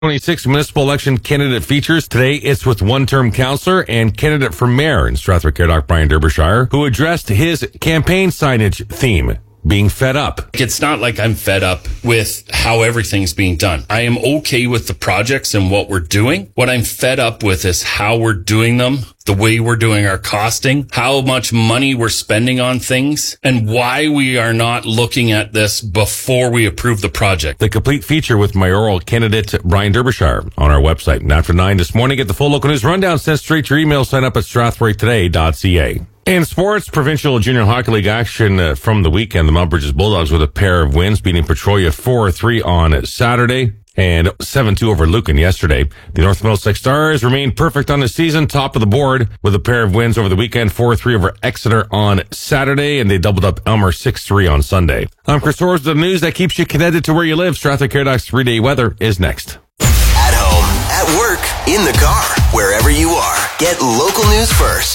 26 municipal election candidate features. Today, it's with one-term councillor and candidate for mayor in Stratford Caradoc, Brian Derbyshire, who addressed his campaign signage theme, being fed up. It's not like I'm fed up with how everything's being done. I am okay with the projects and what we're doing. What I'm fed up with is how we're doing them, the way we're doing our costing, how much money we're spending on things, and why we are not looking at this before we approve the project. The complete feature with mayoral candidate Brian Derbyshire on our website. And after 9 this morning, get the full local news rundown sent straight to your email. Sign up at strathroytoday.ca. In sports, provincial junior hockey league action from the weekend. The Mount Bridges Bulldogs with a pair of wins, beating Petrolia 4-3 on Saturday and 7-2 over Lucan yesterday. The North Middlesex Stars remained perfect on the season, top of the board with a pair of wins over the weekend, 4-3 over Exeter on Saturday, and they doubled up Elmer 6-3 on Sunday. I'm Chris Orrs with the news that keeps you connected to where you live. Stratford Caradoc's 3-day weather is next. At home, at work, in the car, wherever you are. Get local news first.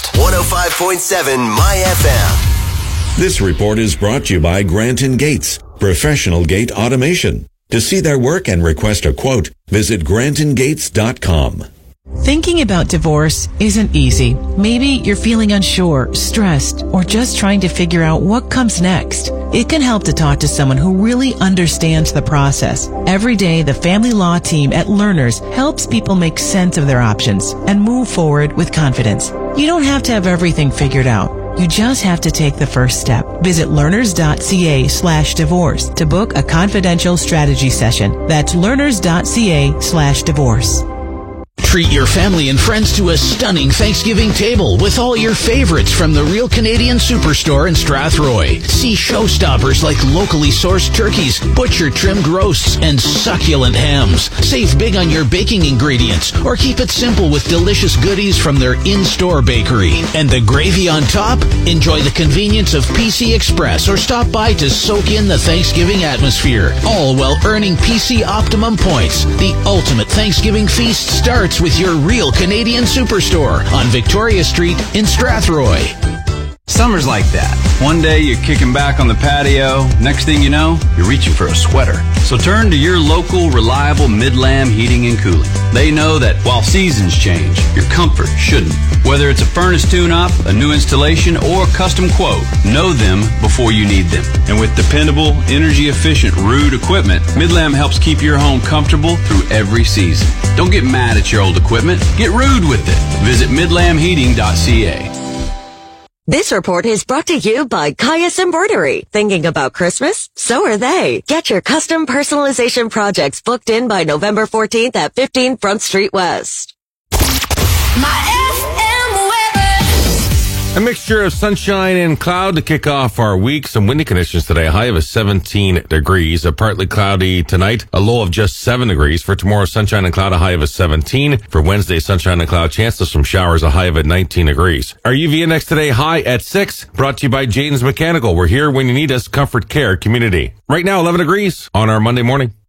105.7 My FM. This report is brought to you by Granton Gates, professional gate automation. To see their work and request a quote, visit GrantonGates.com. Thinking about divorce isn't easy. Maybe you're feeling unsure, stressed, or just trying to figure out what comes next. It can help to talk to someone who really understands the process. Every day, the family law team at Learners helps people make sense of their options and move forward with confidence. You don't have to have everything figured out. You just have to take the first step. Visit learners.ca/divorce to book a confidential strategy session. That's learners.ca/divorce. Treat your family and friends to a stunning Thanksgiving table with all your favorites from the Real Canadian Superstore in Strathroy. See showstoppers like locally sourced turkeys, butcher-trimmed roasts, and succulent hams. Save big on your baking ingredients or keep it simple with delicious goodies from their in-store bakery. And the gravy on top? Enjoy the convenience of PC Express or stop by to soak in the Thanksgiving atmosphere. All while earning PC Optimum points. The ultimate Thanksgiving feast starts with your Real Canadian Superstore on Victoria Street in Strathroy. Summer's like that. One day you're kicking back on the patio. Next thing you know, you're reaching for a sweater. So turn to your local, reliable Midlam Heating and Cooling. They know that while seasons change, your comfort shouldn't. Whether it's a furnace tune-up, a new installation, or a custom quote, know them before you need them. And with dependable, energy-efficient Rude equipment, Midlam helps keep your home comfortable through every season. Don't get mad at your old equipment. Get Rude with it. Visit midlamheating.ca. This report is brought to you by Caius Embroidery. Thinking about Christmas? So are they. Get your custom personalization projects booked in by November 14th at 15 Front Street West. A mixture of sunshine and cloud to kick off our week. Some windy conditions today. A high of 17 degrees. A partly cloudy tonight. A low of just 7 degrees. For tomorrow, sunshine and cloud. A high of 17. For Wednesday, sunshine and cloud. Chance of some showers. A high of 19 degrees. Our UV index today high at 6. Brought to you by Jaden's Mechanical. We're here when you need us. Comfort Care Community. Right now, 11 degrees on our Monday morning.